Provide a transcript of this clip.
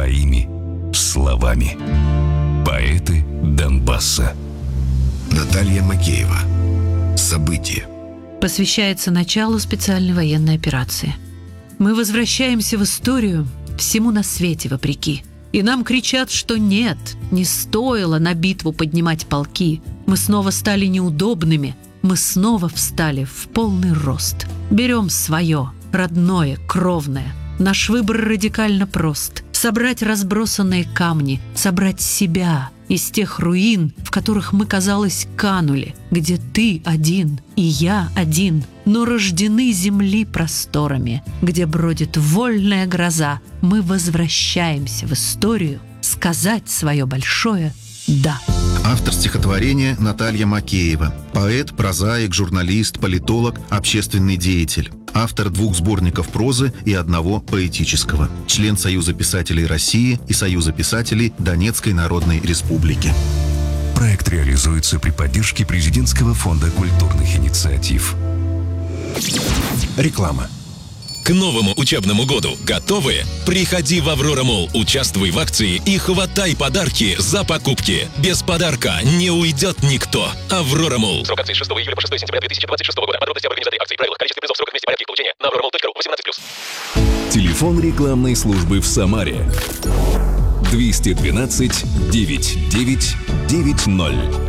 своими словами. Поэты Донбасса. Наталья Макеева. События. Посвящается началу специальной военной операции. Мы возвращаемся в историю всему на свете вопреки. И нам кричат, что нет, не стоило на битву поднимать полки. Мы снова стали неудобными, мы снова встали в полный рост. Берем свое, родное, кровное. Наш выбор радикально прост. Собрать разбросанные камни, собрать себя из тех руин, в которых мы, казалось, канули, где ты один и я один, но рождены земли просторами, где бродит вольная гроза. Мы возвращаемся в историю сказать свое большое «да». Автор стихотворения Наталья Макеева. Поэт, прозаик, журналист, политолог, общественный деятель. Автор 2 сборников прозы и 1 поэтического. Член Союза писателей России и Союза писателей Донецкой Народной Республики. Проект реализуется при поддержке Президентского фонда культурных инициатив. Реклама. К новому учебному году готовы? Приходи в Аврора Молл, участвуй в акции и хватай подарки за покупки. Без подарка не уйдет никто. Аврора Молл. Срок акции с 6 июля по 6 сентября 2026 года. Подробности об организации акции, правила, количество призов, сроках, месте, порядке их получения на auroramall.ru. 18+. Телефон рекламной службы в Самаре 212 9990.